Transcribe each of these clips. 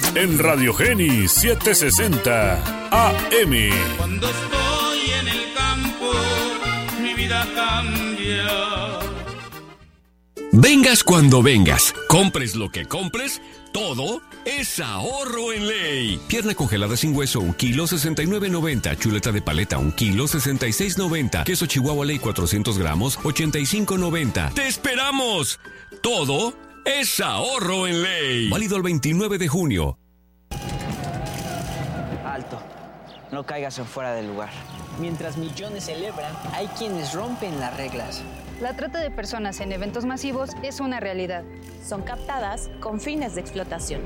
en Radio Geni 760 AM. Cuando estoy en el campo, mi vida cambia. Vengas cuando vengas, compres lo que compres, todo es ahorro en ley. Pierna congelada sin hueso, 1 kilo, 69.90. Chuleta de paleta, 1 kilo, 66.90. Queso Chihuahua Ley, 400 gramos, 85.90. ¡Te esperamos! Todo es ahorro en ley. Válido el 29 de junio. Alto. No caigas en fuera del lugar. Mientras millones celebran, hay quienes rompen las reglas. La trata de personas en eventos masivos es una realidad. Son captadas con fines de explotación.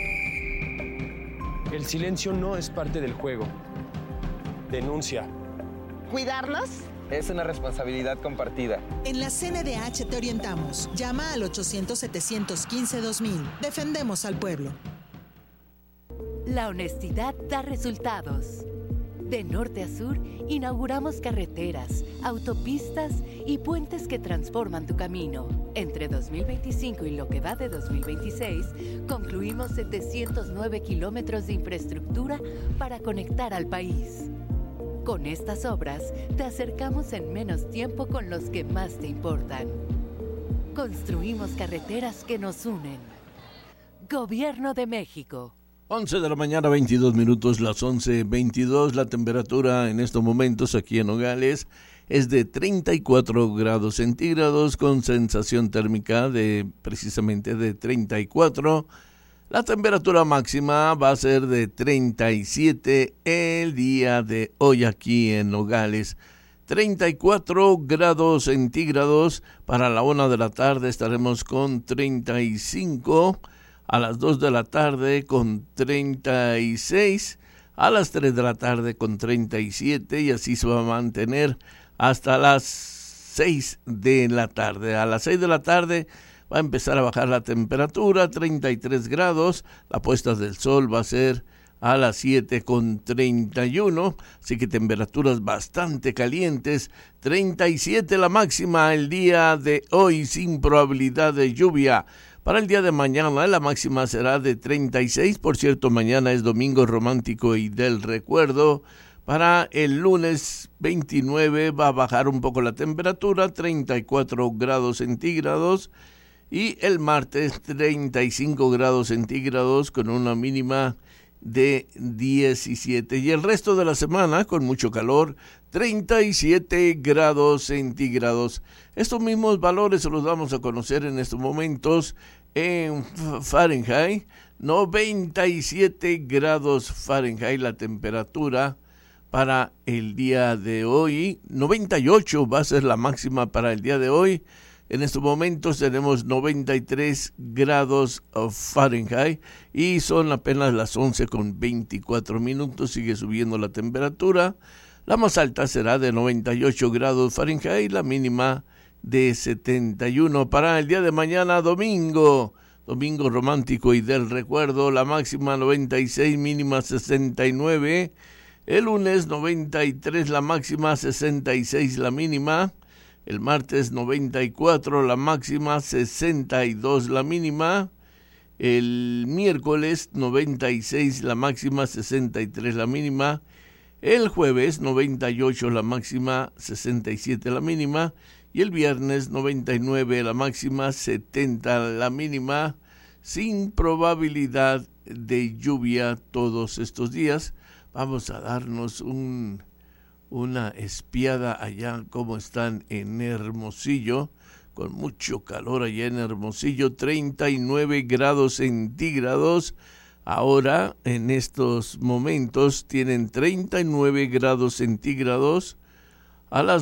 El silencio no es parte del juego. Denuncia. ¿Cuidarlos? Es una responsabilidad compartida. En la CNDH te orientamos. Llama al 800-715-2000. Defendemos al pueblo. La honestidad da resultados. De norte a sur, inauguramos carreteras, autopistas y puentes que transforman tu camino. Entre 2025 y lo que va de 2026, concluimos 709 kilómetros de infraestructura para conectar al país. Con estas obras, te acercamos en menos tiempo con los que más te importan. Construimos carreteras que nos unen. Gobierno de México. 11 de la mañana, 22 minutos, las 11:22. La temperatura en estos momentos aquí en Nogales es de 34 grados centígrados con sensación térmica de precisamente de 34. La temperatura máxima va a ser de 37 el día de hoy aquí en Nogales. 34 grados centígrados. Para la 1 de la tarde estaremos con 35. A las 2 de la tarde con 36, a las 3 de la tarde con 37 y así se va a mantener hasta las 6 de la tarde. A las 6 de la tarde va a empezar a bajar la temperatura, 33 grados, la puesta del sol va a ser a las 7 con 31, así que temperaturas bastante calientes, 37 la máxima el día de hoy sin probabilidad de lluvia. Para el día de mañana la máxima será de 36, por cierto, mañana es domingo romántico y del recuerdo. Para el lunes 29 va a bajar un poco la temperatura, 34 grados centígrados. Y el martes 35 grados centígrados con una mínima de 17. Y el resto de la semana con mucho calor, 37 grados centígrados. Estos mismos valores se los vamos a conocer en estos momentos en Fahrenheit. 97 grados Fahrenheit la temperatura para el día de hoy. 98 va a ser la máxima para el día de hoy. En estos momentos tenemos 93 grados Fahrenheit y son apenas las 11:24. Sigue subiendo la temperatura. La más alta será de 98 grados Fahrenheit, la mínima de 71. Para el día de mañana, domingo romántico y del recuerdo, la máxima 96, mínima 69. El lunes 93, la máxima 66, la mínima. El martes 94, la máxima 62, la mínima. El miércoles 96, la máxima 63, la mínima. El jueves 98, la máxima 67, la mínima. Y el viernes 99, la máxima 70, la mínima. Sin probabilidad de lluvia todos estos días. Vamos a darnos una espiada allá, cómo están en Hermosillo, con mucho calor allá en Hermosillo, 39 grados centígrados. Ahora, en estos momentos, tienen 39 grados centígrados. A las